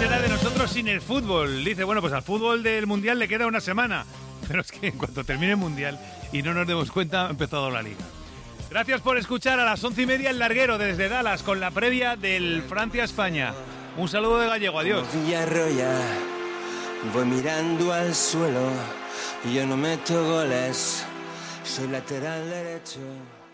será de nosotros sin el fútbol? Dice, bueno, pues al fútbol del Mundial le queda una semana. Pero es que en cuanto termine el Mundial y no nos demos cuenta, ha empezado la Liga. Gracias por escuchar a las 11:30 el larguero desde Dallas con la previa del Francia-España. Un saludo de Gallego, adiós. Villarroya, voy mirando al suelo, yo no meto goles, soy lateral derecho.